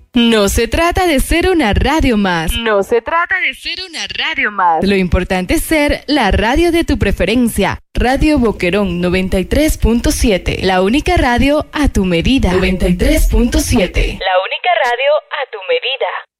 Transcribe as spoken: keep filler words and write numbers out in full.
No se trata de ser una radio más. No se trata de ser una radio más. Lo importante es ser la radio de tu preferencia. Radio Boquerón noventa y tres punto siete. La única radio a tu medida. noventa y tres punto siete. La única radio a tu medida.